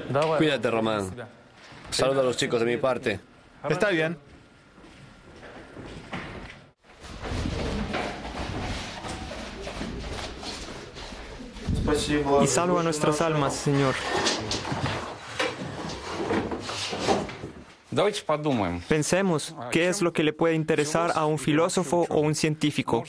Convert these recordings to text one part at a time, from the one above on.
Cuídate, Román. Saluda a los chicos de mi parte. Está bien. Y salva nuestras almas, Señor. Pensemos, ¿qué es lo que le puede interesar a un filósofo o un científico?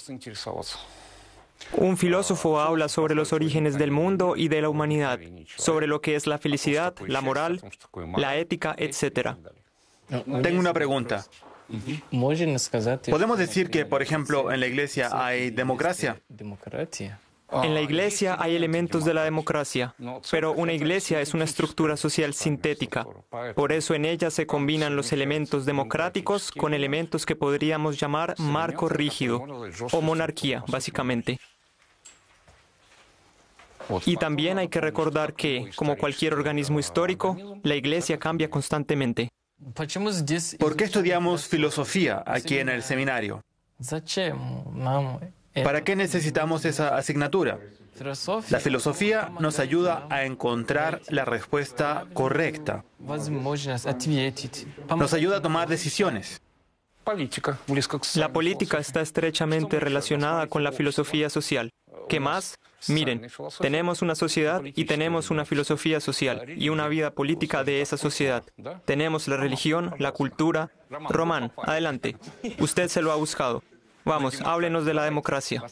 Un filósofo habla sobre los orígenes del mundo y de la humanidad, sobre lo que es la felicidad, la moral, la ética, etc. Tengo una pregunta. ¿Podemos decir que, por ejemplo, en la Iglesia hay democracia? En la Iglesia hay elementos de la democracia, pero una Iglesia es una estructura social sintética. Por eso en ella se combinan los elementos democráticos con elementos que podríamos llamar marco rígido o monarquía, básicamente. Y también hay que recordar que, como cualquier organismo histórico, la Iglesia cambia constantemente. ¿Por qué estudiamos filosofía aquí en el seminario? ¿Para qué necesitamos esa asignatura? La filosofía nos ayuda a encontrar la respuesta correcta. Nos ayuda a tomar decisiones. La política está estrechamente relacionada con la filosofía social. ¿Qué más? Miren, tenemos una sociedad y tenemos una filosofía social y una vida política de esa sociedad. Tenemos la religión, la cultura. Román, adelante. Usted se lo ha buscado. Vamos, háblenos de la democracia.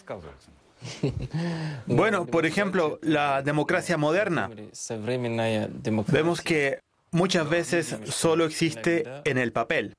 Bueno, por ejemplo, la democracia moderna. Vemos que muchas veces solo existe en el papel.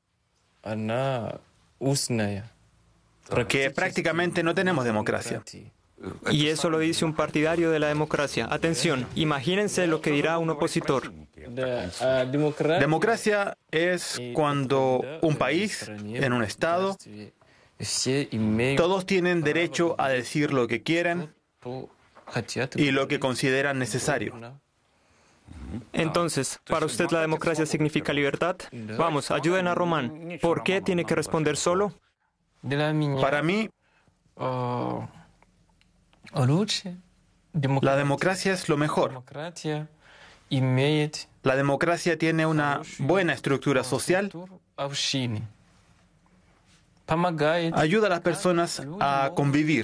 Que prácticamente no tenemos democracia. Y eso lo dice un partidario de la democracia. Atención, imagínense lo que dirá un opositor. Democracia es cuando un país, en un estado, todos tienen derecho a decir lo que quieren y lo que consideran necesario. Entonces, ¿para usted la democracia significa libertad? Vamos, ayuden a Román. ¿Por qué tiene que responder solo? Para mí, la democracia es lo mejor. La democracia tiene una buena estructura social. Ayuda a las personas a convivir.